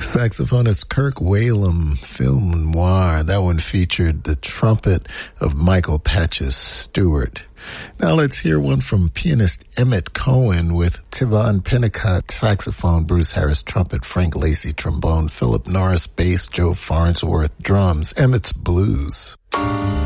Saxophonist Kirk Whalum, Film Noir. That one featured the trumpet of Michael Patches Stewart. Now let's hear one from pianist Emmett Cohen with Tivon Pennicott saxophone, Bruce Harris trumpet, Frank Lacey trombone, Philip Norris bass, Joe Farnsworth drums, Emmett's Blues.